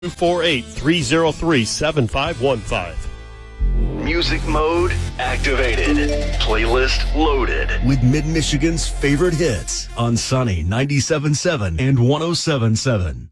248-303-7515. Music mode activated. Playlist loaded. With Mid-Michigan's favorite hits on Sunny 97.7 and 107.7.